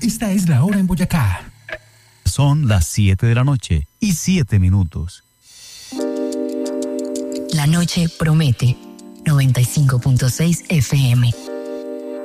Esta es la hora en Boyacá. Son las 7 de la noche y 7 minutos. La noche promete. 95.6 FM.